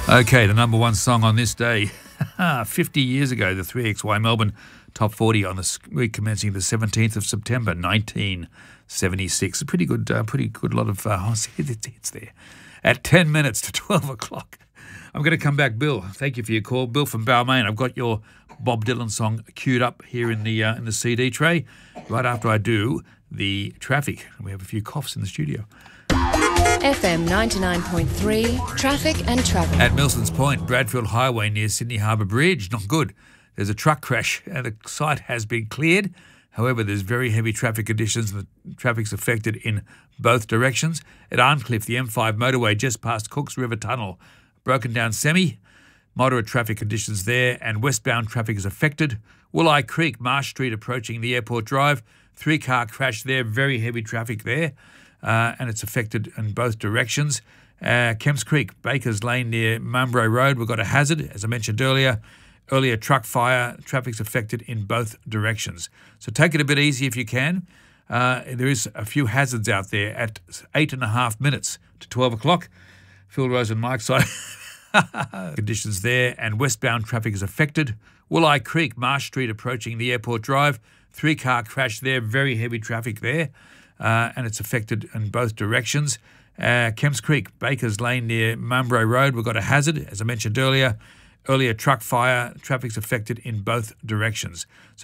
Okay, the number one song on this day. 50 years ago, the 3XY Melbourne Top 40 on the week commencing the 17th of September, 1976. A pretty good lot of hits there. At 10 minutes to 12 o'clock. I'm going to come back, Bill. Thank you for your call. Bill from Balmain. I've got your Bob Dylan song queued up here in the CD tray. Right after I do the traffic. We have a few coughs in the studio. FM 99.3, traffic and travel. At Milsons Point, Bradfield Highway near Sydney Harbour Bridge, not good. There's a truck crash and the site has been cleared. However, there's very heavy traffic conditions and the traffic's affected in both directions. At Arncliffe, the M5 motorway just past Cooks River Tunnel, broken down semi. Moderate traffic conditions there and westbound traffic is affected. Wooleye Creek, Marsh Street approaching the Airport Drive. 3-car crash there, very heavy traffic there. And it's affected in both directions. Kemps Creek, Bakers Lane near Munro Road, we've got a hazard, as I mentioned earlier. Earlier truck fire, traffic's affected in both directions. So take it a bit easy if you can. There is a few hazards out there at 8.5 minutes to 12 o'clock. Phil Rose and Mike's side. Conditions there and westbound traffic is affected. Wooleye Creek, Marsh Street approaching the Airport Drive. 3-car crash there, very heavy traffic there. And it's affected in both directions. Kemps Creek, Bakers Lane near Munro Road, we've got a hazard, as I mentioned earlier. Earlier truck fire, traffic's affected in both directions. So